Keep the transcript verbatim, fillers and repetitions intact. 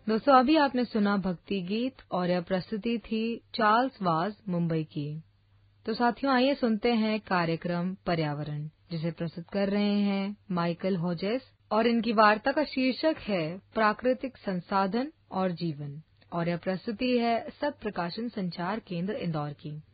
दोस्तों अभी आपने सुना भक्ति गीत और यह प्रस्तुति थी चार्ल्स वाज मुंबई की। तो साथियों आइए सुनते हैं कार्यक्रम पर्यावरण, जिसे प्रस्तुत कर रहे हैं माइकल होजेस और इनकी वार्ता का शीर्षक है प्राकृतिक संसाधन और जीवन और यह प्रस्तुति है सत प्रकाशन संचार केंद्र इंदौर की।